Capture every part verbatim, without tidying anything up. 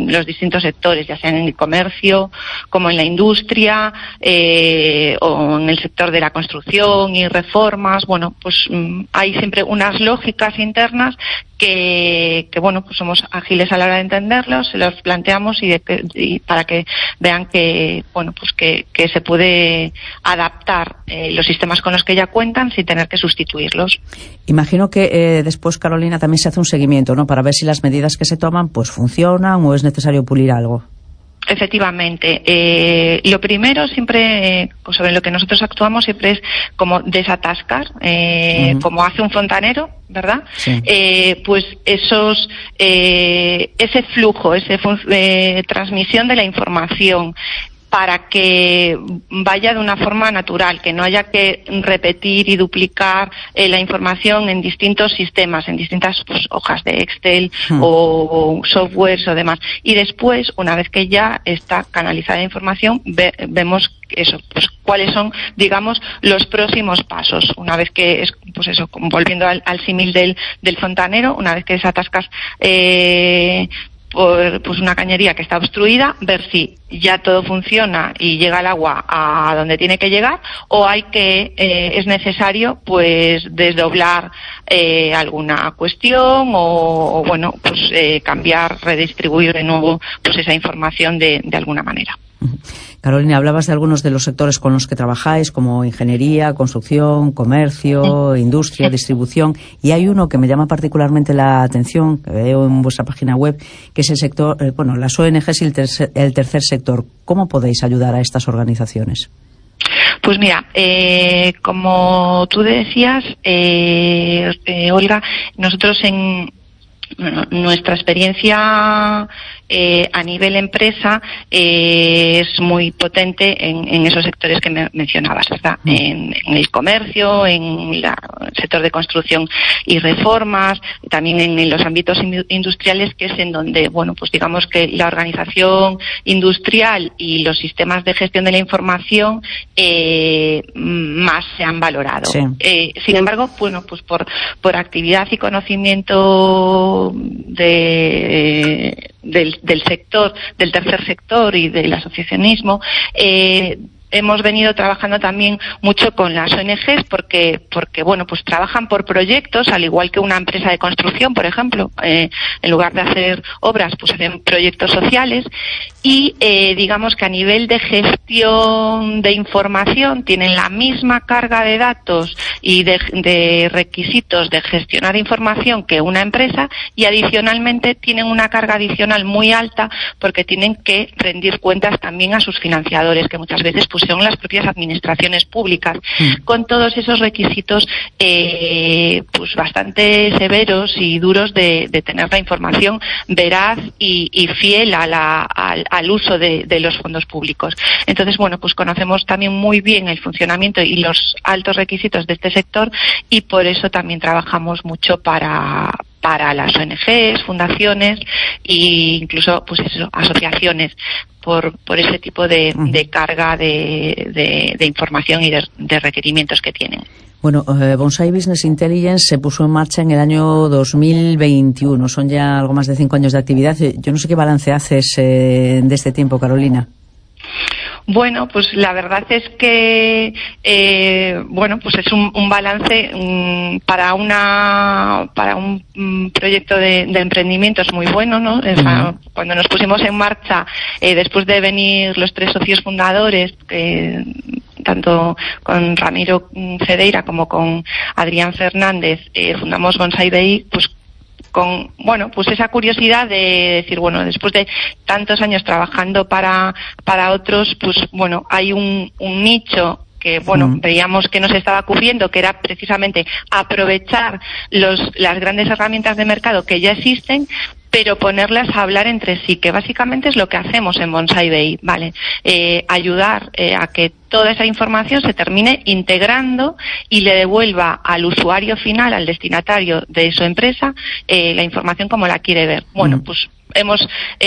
los distintos sectores, ya sea en el comercio, como en la industria, eh, o en el sector de la construcción y reformas. Bueno, pues mm, hay siempre unas lógicas internas que, que bueno, pues somos ágiles a la hora de entenderlos, se los planteamos y, de que, y para que vean que, bueno, pues que, que se puede adaptar eh, los sistemas con los que ya cuentan sin tener que sustituirlos. Imagino que eh, después, Carolina, también se hace un seguimiento, ¿no?, para ver si las medidas que se toman pues funcionan o es necesario pulir algo. Efectivamente. Eh, lo primero siempre, eh, sobre lo que nosotros actuamos siempre es como desatascar, eh, uh-huh. como hace un fontanero, ¿verdad? Sí. Eh, pues esos, eh, ese flujo, esa eh, transmisión de la información, para que vaya de una forma natural, que no haya que repetir y duplicar eh, la información en distintos sistemas, en distintas pues, hojas de Excel hmm. o, o softwares o demás. Y después, una vez que ya está canalizada la información, ve, vemos eso, pues cuáles son, digamos, los próximos pasos. Una vez que es, pues eso, volviendo al, al símil del, del fontanero, una vez que desatascas eh, por pues una cañería que está obstruida, ver si ya todo funciona y llega el agua a donde tiene que llegar, o hay que eh, es necesario pues desdoblar eh, alguna cuestión o, o bueno pues eh, cambiar, redistribuir de nuevo pues esa información de, de alguna manera. Carolina, hablabas de algunos de los sectores con los que trabajáis, como ingeniería, construcción, comercio, industria, distribución, y hay uno que me llama particularmente la atención, que veo en vuestra página web, que es el sector, eh, bueno, las O N Ges y el tercer, el tercer sector. ¿Cómo podéis ayudar a estas organizaciones? Pues mira, eh, como tú decías, eh, eh, Olga, nosotros en bueno, nuestra experiencia eh, a nivel empresa eh, es muy potente en, en esos sectores que me mencionabas, ¿verdad? Mm. En, en el comercio, en la, el sector de construcción y reformas, también en, en los ámbitos industriales, que es en donde, bueno, pues digamos que la organización industrial y los sistemas de gestión de la información eh, más se han valorado. Sí. Eh, sin embargo, bueno, pues por, por actividad y conocimiento de, del, del sector, del tercer sector y del asociacionismo, eh, hemos venido trabajando también mucho con las O N Ges porque, porque bueno, pues trabajan por proyectos, al igual que una empresa de construcción, por ejemplo, eh, en lugar de hacer obras, pues hacen proyectos sociales y eh, digamos que a nivel de gestión de información tienen la misma carga de datos y de, de requisitos de gestionar información que una empresa, y adicionalmente tienen una carga adicional muy alta porque tienen que rendir cuentas también a sus financiadores, que muchas veces pues son las propias administraciones públicas, mm. con todos esos requisitos eh, pues bastante severos y duros de, de tener la información veraz y, y fiel a la, al, al uso de, de los fondos públicos. Entonces, bueno, pues conocemos también muy bien el funcionamiento y los altos requisitos de este sector, y por eso también trabajamos mucho para para las O N Ges, fundaciones e incluso pues eso, asociaciones, por por ese tipo de, de carga de, de, de información y de, de requerimientos que tienen. Bueno, eh, Bonsai Business Intelligence se puso en marcha en el año dos mil veintiuno. Son ya algo más de cinco años de actividad. Yo no sé qué balance haces eh, de este tiempo, Carolina. Bueno, pues la verdad es que eh, bueno, pues es un, un balance um, para una para un um, proyecto de, de emprendimiento es muy bueno, ¿no? O sea, uh-huh. Cuando nos pusimos en marcha, eh, después de venir los tres socios fundadores, eh, tanto con Ramiro Cedeira como con Adrián Fernández, eh, fundamos Bonsai B I, pues con, bueno, pues esa curiosidad de decir, bueno, después de tantos años trabajando para para otros, pues bueno, hay un, un nicho que, bueno, mm. veíamos que no se estaba cubriendo, que era precisamente aprovechar los las grandes herramientas de mercado que ya existen, pero ponerlas a hablar entre sí, que básicamente es lo que hacemos en Bonsai B I, ¿vale? Eh, ayudar eh, a que toda esa información se termine integrando y le devuelva al usuario final, al destinatario de su empresa, eh, la información como la quiere ver. Bueno, mm. pues hemos,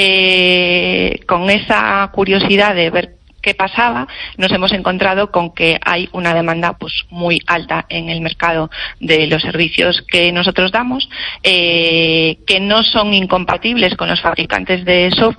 eh, con esa curiosidad de ver qué pasaba, nos hemos encontrado con que hay una demanda pues muy alta en el mercado de los servicios que nosotros damos, eh, que no son incompatibles con los fabricantes de software,